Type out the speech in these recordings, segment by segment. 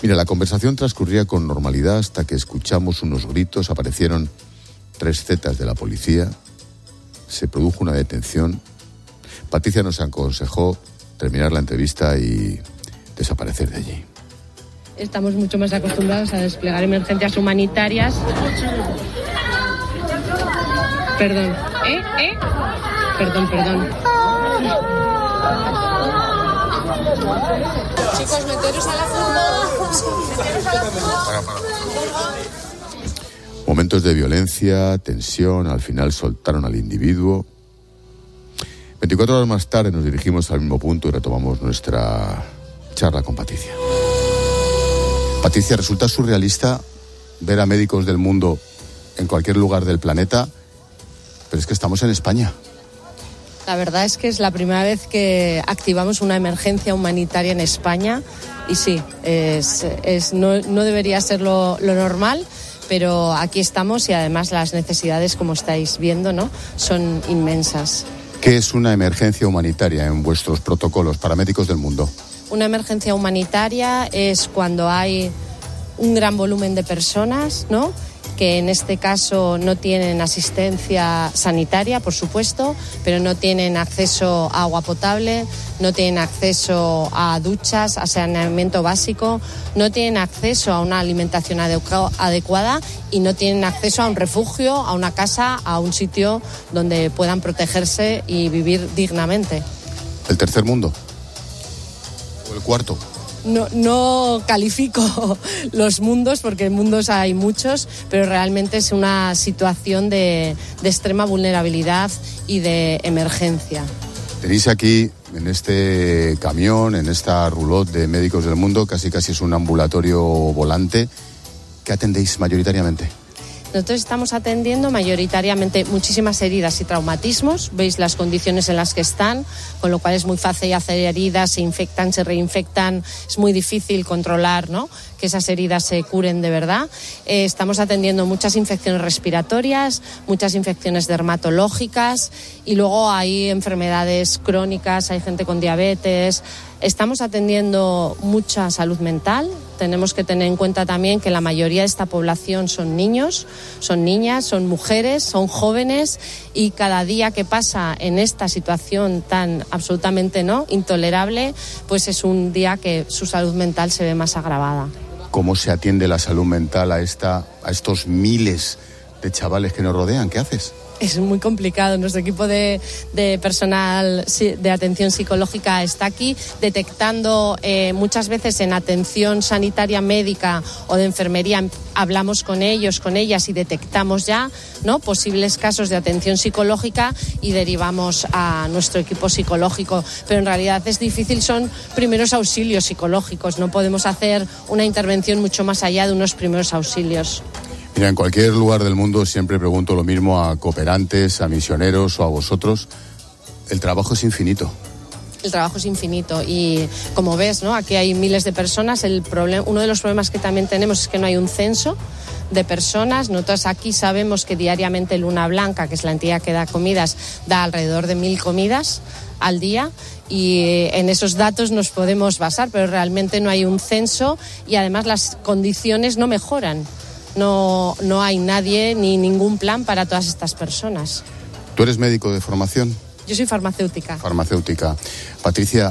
Mira, la conversación transcurría con normalidad hasta que escuchamos unos gritos, aparecieron 3 zetas de la policía, se produjo una detención. Patricia nos aconsejó terminar la entrevista y desaparecer de allí. Estamos mucho más acostumbrados a desplegar emergencias humanitarias. Perdón. Perdón. Chicos, meteros a la furgo. Momentos de violencia, tensión, al final soltaron al individuo. 24 horas más tarde nos dirigimos al mismo punto y retomamos nuestra charla con Patricia. Patricia, resulta surrealista ver a médicos del mundo en cualquier lugar del planeta, pero es que estamos en España. La verdad es que es la primera vez que activamos una emergencia humanitaria en España y sí, no debería ser lo normal, pero aquí estamos y además las necesidades, como estáis viendo, ¿no?, son inmensas. ¿Qué es una emergencia humanitaria en vuestros protocolos para médicos del mundo? Una emergencia humanitaria es cuando hay un gran volumen de personas, ¿no?, que en este caso no tienen asistencia sanitaria, por supuesto, pero no tienen acceso a agua potable, no tienen acceso a duchas, a saneamiento básico, no tienen acceso a una alimentación adecuada y no tienen acceso a un refugio, a una casa, a un sitio donde puedan protegerse y vivir dignamente. ¿El tercer mundo? ¿O el cuarto? No califico los mundos porque mundos hay muchos, pero realmente es una situación de extrema vulnerabilidad y de emergencia. Tenéis aquí, en este camión, en esta roulotte de médicos del mundo, casi es un ambulatorio volante. ¿Qué atendéis mayoritariamente? Nosotros estamos atendiendo mayoritariamente muchísimas heridas y traumatismos. Veis las condiciones en las que están, con lo cual es muy fácil hacer heridas, se infectan, se reinfectan. Es muy difícil controlar, ¿no?, que esas heridas se curen de verdad. Estamos atendiendo muchas infecciones respiratorias, muchas infecciones dermatológicas y luego hay enfermedades crónicas, hay gente con diabetes. Estamos atendiendo mucha salud mental. Tenemos que tener en cuenta también que la mayoría de esta población son niños, son niñas, son mujeres, son jóvenes y cada día que pasa en esta situación tan absolutamente intolerable, pues es un día que su salud mental se ve más agravada. ¿Cómo se atiende la salud mental a estos miles de chavales que nos rodean? ¿Qué haces? Es muy complicado. Nuestro equipo de personal de atención psicológica está aquí detectando muchas veces en atención sanitaria médica o de enfermería. Hablamos con ellos, con ellas y detectamos ya, ¿no?, posibles casos de atención psicológica y derivamos a nuestro equipo psicológico. Pero en realidad es difícil, son primeros auxilios psicológicos. No podemos hacer una intervención mucho más allá de unos primeros auxilios. Mira, en cualquier lugar del mundo siempre pregunto lo mismo a cooperantes, a misioneros o a vosotros. El trabajo es infinito. El trabajo es infinito y como ves, ¿no?, aquí hay miles de personas. Uno de los problemas que también tenemos es que no hay un censo de personas. Nosotros aquí sabemos que diariamente Luna Blanca, que es la entidad que da comidas, da alrededor de 1.000 comidas al día y en esos datos nos podemos basar, pero realmente no hay un censo y además las condiciones no mejoran. No hay nadie ni ningún plan para todas estas personas. ¿Tú eres médico de formación? Yo soy farmacéutica. Farmacéutica. Patricia,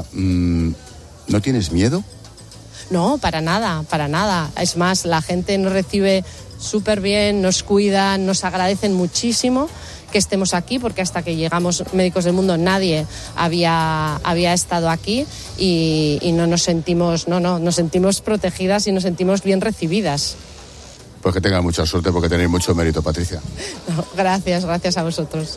¿no tienes miedo? No, para nada. Es más, la gente nos recibe súper bien, nos cuidan, nos agradecen muchísimo que estemos aquí, porque hasta que llegamos Médicos del Mundo nadie había estado aquí y nos sentimos protegidas y nos sentimos bien recibidas. Pues que tengan mucha suerte porque tenéis mucho mérito, Patricia. No, gracias a vosotros.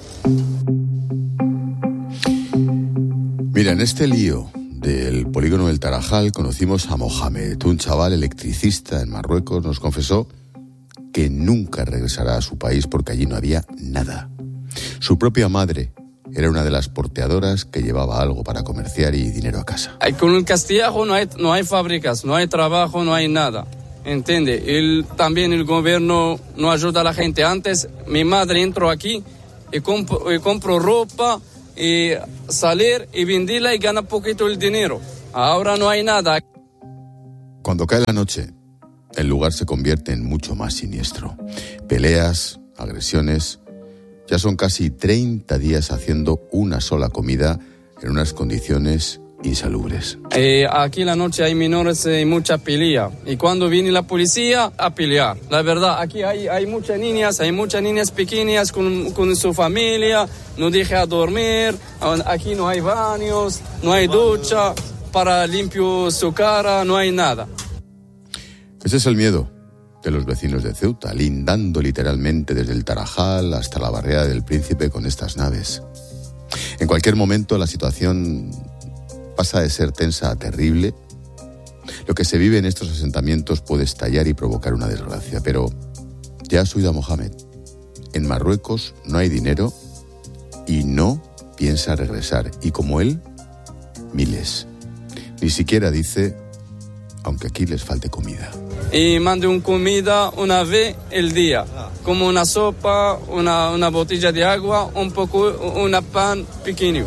Mira, en este lío del polígono del Tarajal conocimos a Mohamed, un chaval electricista en Marruecos. Nos confesó que nunca regresará a su país porque allí no había nada. Su propia madre era una de las porteadoras que llevaba algo para comerciar y dinero a casa. Con el Castillejo no hay fábricas, no hay trabajo, no hay nada. ¿Entiende? También el gobierno no ayuda a la gente. Antes mi madre entró aquí y compro ropa y salir y venderla y gana poquito el dinero. Ahora no hay nada. Cuando cae la noche, el lugar se convierte en mucho más siniestro. Peleas, agresiones. Ya son casi 30 días haciendo una sola comida en unas condiciones insalubres. Aquí en la noche hay menores y mucha pelea. Y cuando viene la policía, a pelear. La verdad, aquí hay muchas niñas pequeñas con su familia. No deja dormir. Aquí no hay baños, no hay ducha para limpiar su cara, no hay nada. Ese es el miedo de los vecinos de Ceuta, lindando literalmente desde el Tarajal hasta la Barrera del Príncipe con estas naves. En cualquier momento la situación pasa de ser tensa a terrible. Lo que se vive en estos asentamientos puede estallar y provocar una desgracia, pero ya has oído a Mohamed. En Marruecos no hay dinero y no piensa regresar. Y como él, miles. Ni siquiera dice, aunque aquí les falte comida. Y mande una comida una vez el día, como una sopa, una botella de agua, un pan pequeño.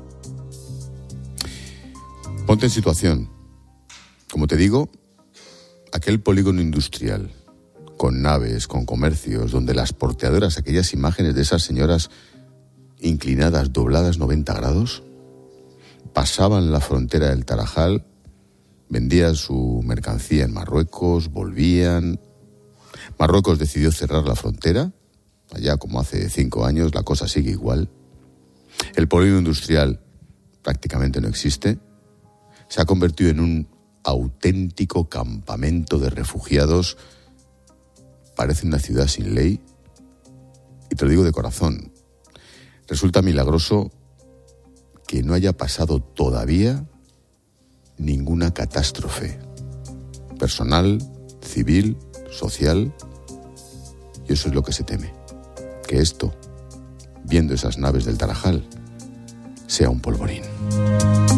Ponte en situación. Como te digo, aquel polígono industrial, con naves, con comercios, donde las porteadoras, aquellas imágenes de esas señoras inclinadas, dobladas 90 grados, pasaban la frontera del Tarajal, vendían su mercancía en Marruecos, volvían. Marruecos decidió cerrar la frontera. Allá, como hace 5 años, la cosa sigue igual. El polígono industrial prácticamente no existe. Se ha convertido en un auténtico campamento de refugiados. Parece una ciudad sin ley. Y te lo digo de corazón. Resulta milagroso que no haya pasado todavía ninguna catástrofe personal, civil, social, y eso es lo que se teme, que esto, viendo esas naves del Tarajal, sea un polvorín.